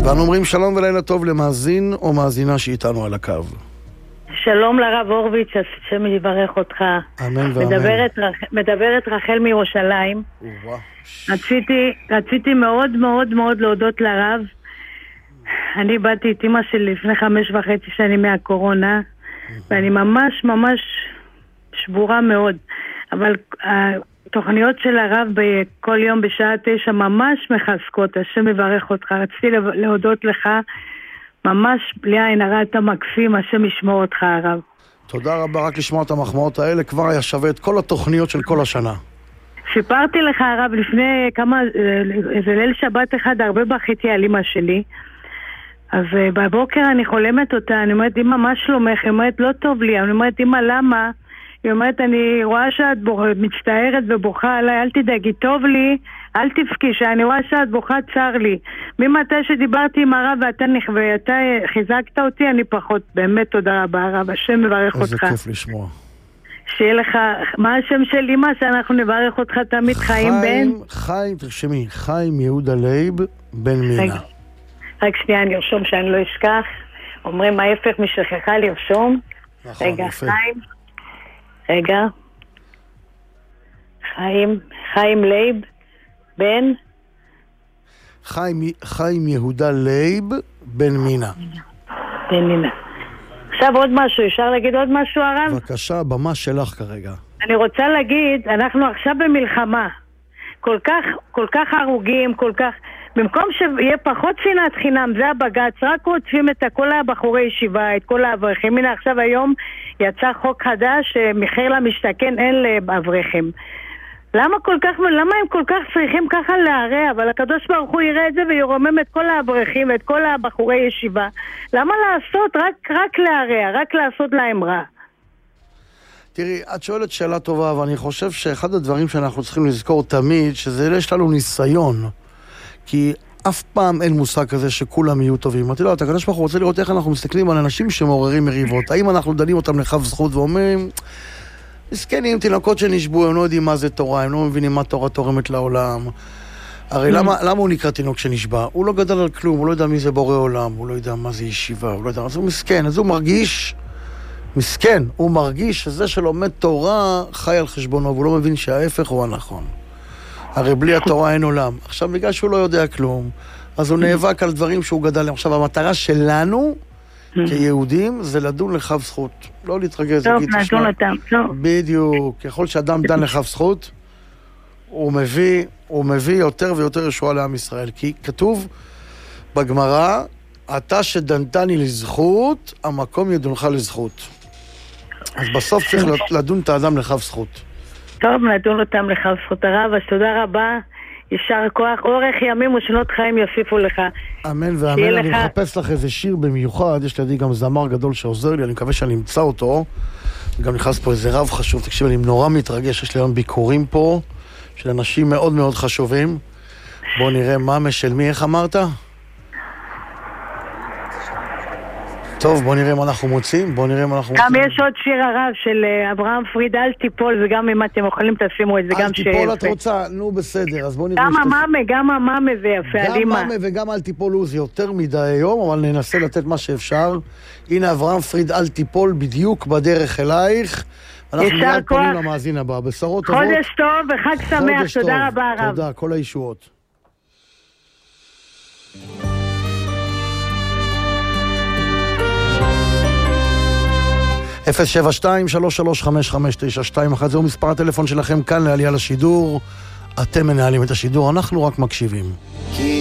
ואנו אומרים שלום ולילה טוב למאזין או מאזינה שאיתנו על הקו. שלום לרב הורוביץ, השם יברך אותך. אמן ואמן. מדברת רחל מירושלים. רציתי מאוד מאוד מאוד להודות לרב. אני באתי את אמא שלי לפני 5.5 שנים מהקורונה, ואני ממש ממש שבורה מאוד. אבל התוכניות של הרב בכל יום בשעה 9 ממש מחזקות. השם יברך אותך. רציתי להודות לך. ממש בלי עין הרע אתה מקסים, השם ישמור אותך הרב. תודה רבה, רק לשמוע את המחמאות האלה כבר היה שווה את כל התוכניות של כל השנה. סיפרתי לך הרב לפני איזה ליל שבת אחד הרבה בכיתי על אמא שלי, אז בבוקר אני חולמת אותה, אני אומרת אמא מה שלומך? היא אומרת לא טוב לי, אני אומרת אמא למה? היא אומרת אני רואה שאת מצטערת ובוכה עליי, אל תדאגי טוב לי, אל תבכי, שאני רואה שאת בוכה צר לי. ממתי שדיברתי עם הרב ואתה חיזקת אותי, אני פחות. באמת תודה רבה הרב, השם מברך אותך. איזה כיף לשמוע. שיהיה לך, מה השם של אמא שאנחנו נברך אותך תמיד? חיים בן? חיים, תרשמי, חיים יהודה לייב בן מינה. רק שנייה, אני ארשום שאני לא אשכח. אומרים ההפך משכחה לרשום. נכון, רגע, יפה. רגע. חיים לייב בן? חיים יהודה לייב בן מינה. בן מינה. עכשיו עוד משהו, אפשר להגיד עוד משהו הרב? בבקשה, במה שלך כרגע. אני רוצה להגיד, אנחנו עכשיו במלחמה. כל כך הרוגים, כל כך... במקום שיהיה פחות שנאת חינם, זה הבג"ץ, רק רוצים את כל הבחורי ישיבה, את כל האברכים. הנה עכשיו היום יצא חוק חדש, מחיר למשתכן אין לאברכים. למה הם כל כך צריכים ככה להרע? אבל הקדוש ברוך הוא יראה את זה וירומם את כל האברכים ואת כל הבחורי ישיבה. למה לעשות רק להרע, רק לעשות להם רע? תראי, את שואלת שאלה טובה, ואני חושב שאחד הדברים שאנחנו צריכים לזכור תמיד, שזה יש לנו ניסיון. כי אף פעם אין מושג כזה שכולם יהיו טובים. אמרתי לו, הקדוש ברוך הוא רוצה לראות איך אנחנו מסתכלים על אנשים שמעוררים מריבות. האם אנחנו דנים אותם לכף זכות ואומרים... מסכנים, תינוקות שנשבו, הם לא יודעים מה זה תורה, הם לא מבינים מה תורה תורמת לעולם. הרי למה הוא נקרא תינוק שנשבע? הוא לא גדל על כלום, הוא לא יודע מי זה בורא עולם, הוא לא יודע מה זה ישיבה, הוא לא יודע, אז הוא מסכן, אז הוא מרגיש, מסכן, הוא מרגיש שזה שלומד תורה חי על חשבונו, והוא לא מבין שההפך הוא הנכון. הרי בלי התורה אין עולם. עכשיו, בגלל שהוא לא יודע כלום, אז הוא נאבק על דברים שהוא גדל להם. עכשיו, המטרה שלנו, כיהודים, זה לדון לכף זכות. לא להתרגז. טוב, לדון אותם. בדיוק. ככל שאדם דן לכף זכות, הוא מביא יותר ויותר ישועה לעם ישראל. כי כתוב בגמרא, אתה שדנתני לזכות, המקום ידונך לזכות. אז בסוף צריך לדון את האדם לכף זכות. טוב, נדון אותם לכף זכות הרב. אז תודה רבה. יישר כוח, אורך ימים ושנות חיים יוסיפו לך. אמן ואמן. אני מחפש לך איזה שיר במיוחד, יש לידי גם זמר גדול שעוזר לי, אני מקווה שאני אמצא אותו. גם נכנס פה איזה רב חשוב, תקשיב, אני נורא מתרגש, יש לי היום ביקורים פה, של אנשים מאוד מאוד חשובים. בואו נראה מה של מי, איך אמרת? טוב, בוא נראה מה אנחנו מוצאים, גם יש עוד שיר הרב של אברהם פריד, אל תיפול, וגם אם אתם יכולים תשימו את זה, גם שיפה. אל תיפול את רוצה, נו בסדר, אז בוא נראה... גם המאמה זה יפה, על אמא. גם מאמה וגם אל תיפול זה יותר מדי היום, אבל ננסה לתת מה שאפשר. הנה אברהם פריד, אל תיפול, בדיוק בדרך אלייך. אנחנו מיד פונים למאזין הבא, בשורות טובות. חודש טוב וחג שמח, תודה רבה הרב. תודה, כל הישועות. 072-335-592, זהו מספר הטלפון שלכם כאן לעלייה לשידור. אתם מנהלים את השידור, אנחנו רק מקשיבים.